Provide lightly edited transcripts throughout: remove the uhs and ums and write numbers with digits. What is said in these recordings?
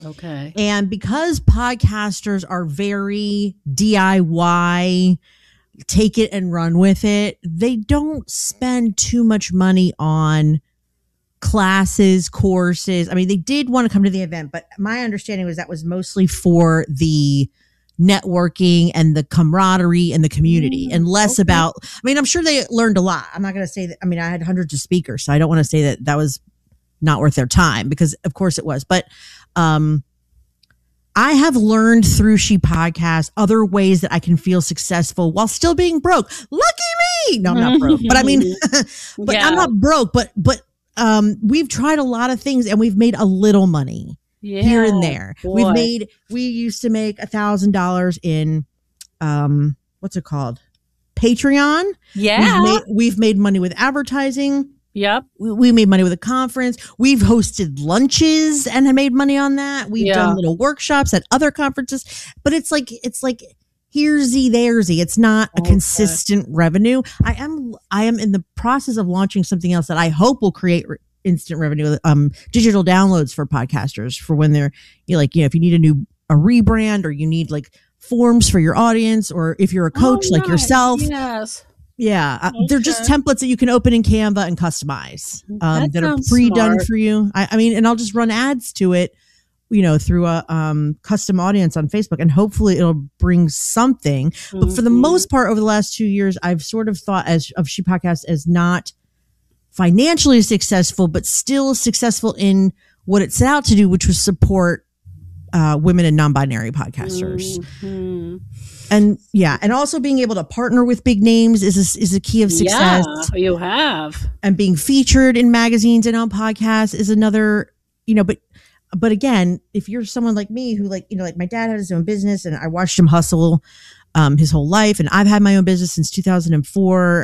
Okay. And because podcasters are very DIY, take it and run with it, they don't spend too much money on classes, courses. I mean, they did want to come to the event, but my understanding was that was mostly for the networking and the camaraderie and the community, and less about, I mean, I'm sure they learned a lot. I'm not going to say that. I mean, I had hundreds of speakers, so I don't want to say that that was not worth their time, because of course it was. But I have learned through She Podcast other ways that I can feel successful while still being broke. Lucky me. No, I'm not broke, but I mean, but I'm not broke, but we've tried a lot of things and we've made a little money here and there. Boy. We used to make $1,000 in, what's it called? Patreon. Yeah. We've made money with advertising. Yep. We made money with a conference. We've hosted lunches and have made money on that. We've done little workshops at other conferences, but it's like here's-y, there's-y. It's not a consistent revenue. I am in the process of launching something else that I hope will create instant revenue, digital downloads for podcasters for when they're, if you need a rebrand, or you need like forms for your audience, or if you're a coach like yourself. Yes. Yeah, they're just templates that you can open in Canva and customize that are pre-done for you. I mean, and I'll just run ads to it, through a custom audience on Facebook, and hopefully it'll bring something. But for the most part, over the last 2 years, I've sort of thought of She Podcast as not financially successful, but still successful in what it set out to do, which was support women and non-binary podcasters. And also being able to partner with big names is a key of success. Yeah, you have. And being featured in magazines and on podcasts is another, but again, if you're someone like me who like my dad had his own business and I watched him hustle his whole life, and I've had my own business since 2004.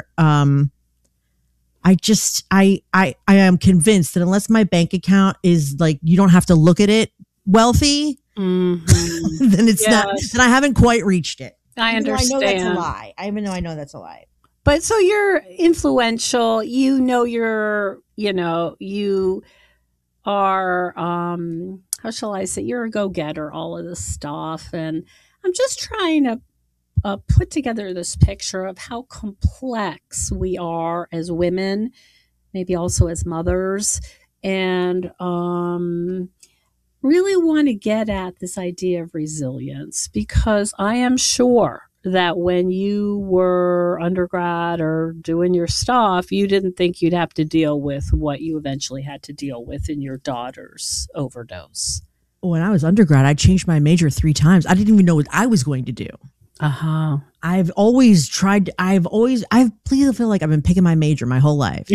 I am convinced that unless my bank account is like, you don't have to look at it, wealthy, then it's not, then I haven't quite reached it. I understand. I know that's a lie. I know that's a lie. But so you're influential, you are, how shall I say, you're a go-getter, all of this stuff. And I'm just trying to put together this picture of how complex we are as women, maybe also as mothers, and really want to get at this idea of resilience, because I am sure that when you were undergrad or doing your stuff, you didn't think you'd have to deal with what you eventually had to deal with in your daughter's overdose. When I was undergrad, I changed my major 3 times. I didn't even know what I was going to do. I've always tried. I please feel like I've been picking my major my whole life.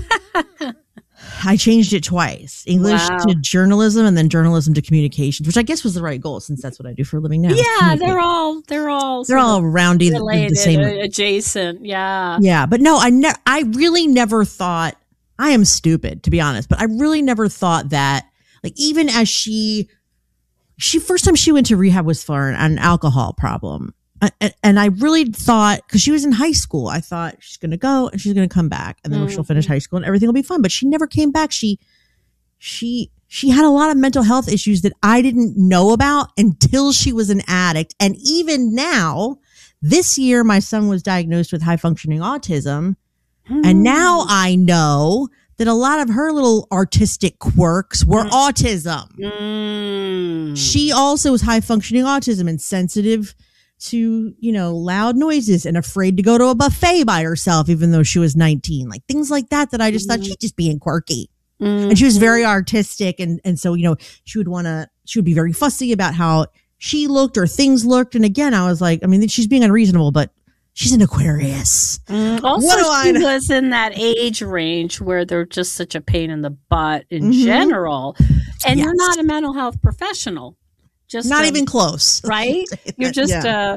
I changed it twice, English to journalism, and then journalism to communications, which I guess was the right goal, since that's what I do for a living now. Yeah, they're all roundy, related, the same, adjacent. Yeah. Yeah. But no, I really never thought, I am stupid to be honest, but I really never thought that, like, even as she first time she went to rehab was for an alcohol problem. And I really thought, because she was in high school, I thought she's going to go and she's going to come back, and then she'll finish high school and everything will be fine. But she never came back. She had a lot of mental health issues that I didn't know about until she was an addict. And even now, this year, my son was diagnosed with high functioning autism. And now I know that a lot of her little artistic quirks were autism. She also was high functioning autism and sensitive to, loud noises, and afraid to go to a buffet by herself, even though she was 19, like things like that I just thought she's just being quirky. And she was very artistic. And so, she would be very fussy about how she looked or things looked. And again, I was like, I mean, she's being unreasonable, but she's an Aquarius. Also, she was in that age range where they're just such a pain in the butt in general. And you're not a mental health professional. Just not even close. Right? You're just a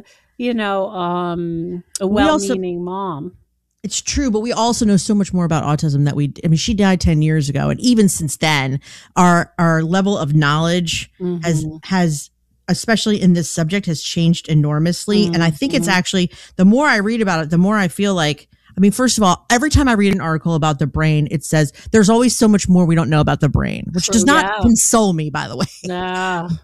well-meaning mom. It's true, but we also know so much more about autism that she died 10 years ago. And even since then, our level of knowledge has, especially in this subject, has changed enormously. And I think it's actually, the more I read about it, the more I feel like I mean, first of all, every time I read an article about the brain, it says there's always so much more we don't know about the brain, which does not console me, by the way. No.